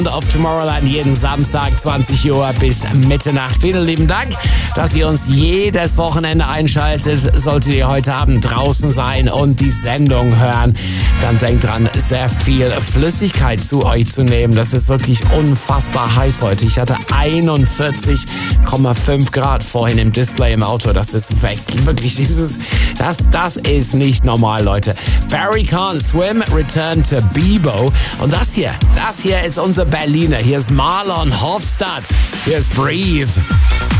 auf Tomorrowland jeden Samstag 20 Uhr bis Mitternacht. Vielen lieben Dank, dass ihr uns jedes Wochenende einschaltet. Solltet ihr heute Abend draußen sein und die Sendung hören, dann denkt dran, sehr viel Flüssigkeit zu euch zu nehmen. Das ist wirklich unfassbar heiß heute. Ich hatte 41,5 Grad vorhin im Display im Auto. Das ist weg. Wirklich, das ist nicht normal, Leute. Barry Can't Swim, Return to Bebo. Und das hier ist unser Berliner. Hier ist Marlon Hofstadt. Hier ist Breathe.